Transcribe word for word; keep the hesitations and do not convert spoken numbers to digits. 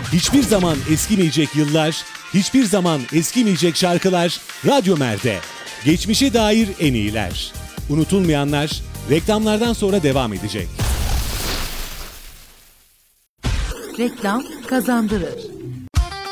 Hiçbir zaman eskimeyecek yıllar, hiçbir zaman eskimeyecek şarkılar Radyo Mer'de. Geçmişe dair en iyiler. Unutulmayanlar reklamlardan sonra devam edecek. Reklam kazandırır.